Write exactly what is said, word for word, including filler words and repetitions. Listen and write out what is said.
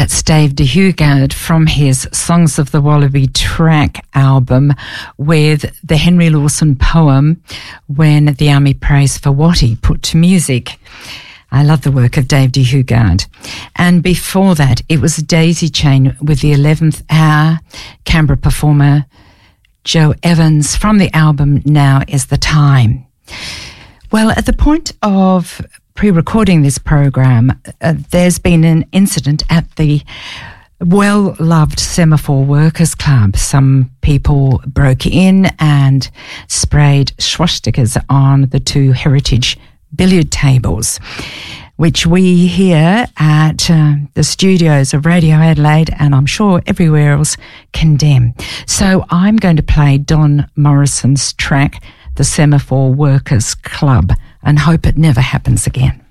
That's Dave de Hugard from his Songs of the Wallaby track album with the Henry Lawson poem When the Army Prays for Watty put to music. I love the work of Dave de Hugard. And before that, it was Daisy Chain with the eleventh Hour, Canberra performer Joe Evans from the album Now Is the Time. Well, at the point of pre-recording this program, uh, there's been an incident at the well-loved Semaphore Workers Club. Some people broke in and sprayed swastikas on the two heritage billiard tables, which we here at uh, the studios of Radio Adelaide, and I'm sure everywhere else, condemn. So I'm going to play Don Morrison's track, The Semaphore Workers Club, and hope it never happens again.